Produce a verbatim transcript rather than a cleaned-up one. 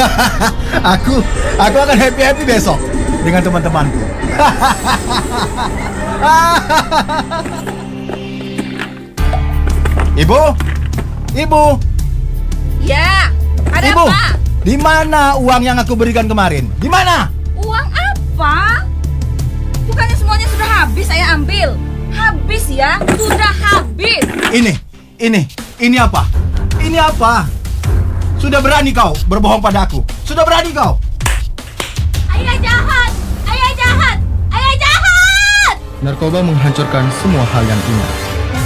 Aku, aku akan happy-happy besok dengan teman-temanku. Ibu, Ibu, Ya, ada Ibu, apa? di mana uang yang aku berikan kemarin? Di mana? Uang apa? Bukannya semuanya sudah habis saya ambil? Habis ya, sudah habis. Ini, ini, ini apa? Ini apa? Sudah berani kau berbohong padaku? Sudah berani kau? Ayah jahat, ayah jahat, ayah jahat. Narkoba menghancurkan semua hal yang indah.